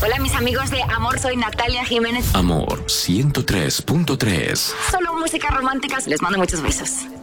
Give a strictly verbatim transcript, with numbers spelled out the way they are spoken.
Hola, mis amigos de Amor, soy Natalia Jiménez. Amor ciento tres punto tres. Solo música romántica. Les mando muchos besos.